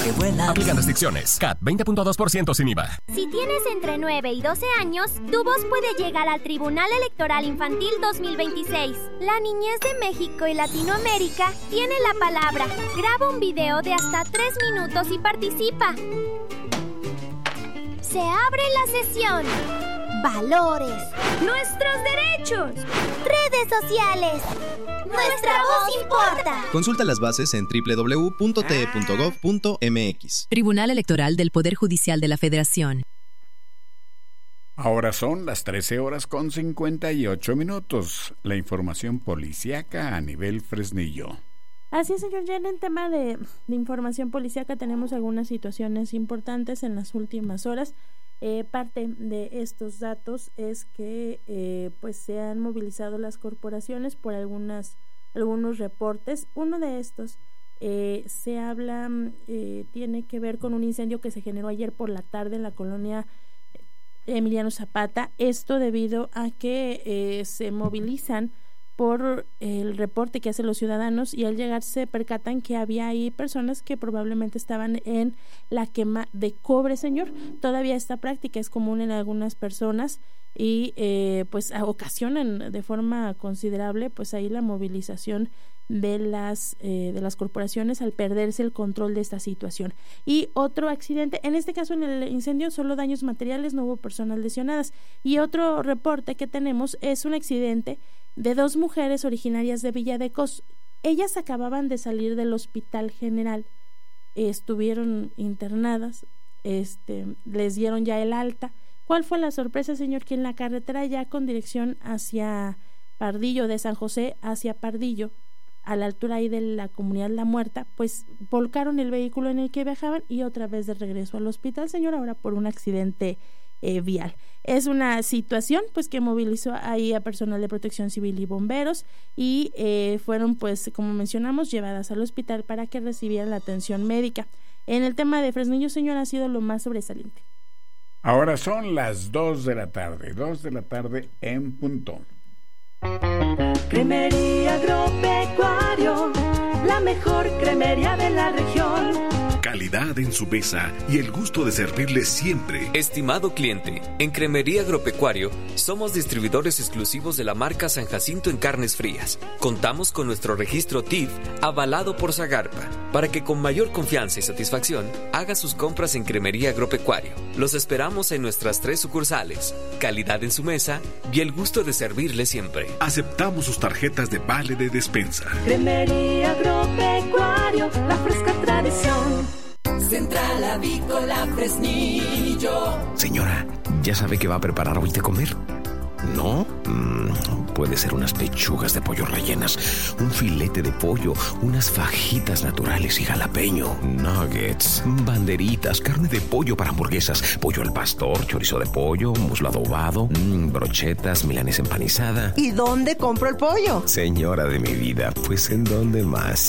que vuela. Aplican restricciones. CAT 20.2% sin IVA. Si tienes entre 9 y 12 años, tu voz puede llegar al Tribunal Electoral Infantil 2026. La niñez de México y Latinoamérica tiene la palabra. Graba un video de hasta 3 minutos y participa. Se abre la sesión. Valores. Nuestros derechos. Redes sociales. Nuestra voz importa. Consulta las bases en www.te.gov.mx. Tribunal Electoral del Poder Judicial de la Federación. Ahora son las 13:58. La información policíaca a nivel Fresnillo. Así es, señor. Ya en tema de información policíaca tenemos algunas situaciones importantes en las últimas horas. Parte de estos datos es que pues se han movilizado las corporaciones por algunos reportes. Uno de estos se habla, tiene que ver con un incendio que se generó ayer por la tarde en la colonia Emiliano Zapata. Esto debido a que se movilizan por el reporte que hacen los ciudadanos y al llegar se percatan que había ahí personas que probablemente estaban en la quema de cobre, señor. Todavía esta práctica es común en algunas personas y pues ocasionan de forma considerable pues ahí la movilización de las corporaciones al perderse el control de esta situación. Y otro accidente, en este caso en el incendio solo daños materiales, no hubo personas lesionadas. Y otro reporte que tenemos es un accidente de 2 mujeres originarias de Villa de Cos. Ellas acababan de salir del Hospital General, estuvieron internadas, les dieron ya el alta. ¿Cuál fue la sorpresa, señor? Que en la carretera ya con dirección hacia Pardillo, de San José hacia Pardillo, a la altura ahí de la comunidad La Muerta, pues volcaron el vehículo en el que viajaban y otra vez de regreso al hospital, señor, ahora por un accidente vial. Es una situación pues que movilizó ahí a personal de protección civil y bomberos y fueron pues como mencionamos llevadas al hospital para que recibieran la atención médica. En el tema de Fresnillo, señor, ha sido lo más sobresaliente. Ahora son las 2 de la tarde en punto. Cremería Agropecuario, la mejor cremería de la región. Calidad en su mesa y el gusto de servirle siempre. Estimado cliente, en Cremería Agropecuario somos distribuidores exclusivos de la marca San Jacinto en carnes frías. Contamos con nuestro registro TIF avalado por Zagarpa para que con mayor confianza y satisfacción haga sus compras en Cremería Agropecuario. Los esperamos en nuestras 3 sucursales. Calidad en su mesa y el gusto de servirle siempre. Aceptamos sus tarjetas de vale de despensa. Cremería Agropecuario, la fresca tradición. Central Avícola Fresnillo. Señora, ¿ya sabe qué va a preparar hoy de comer? ¿No? Puede ser unas pechugas de pollo rellenas, un filete de pollo, unas fajitas naturales y jalapeño, nuggets, banderitas, carne de pollo para hamburguesas, pollo al pastor, chorizo de pollo, muslo adobado, brochetas, milanesa empanizada. ¿Y dónde compro el pollo? Señora de mi vida, pues ¿en dónde más?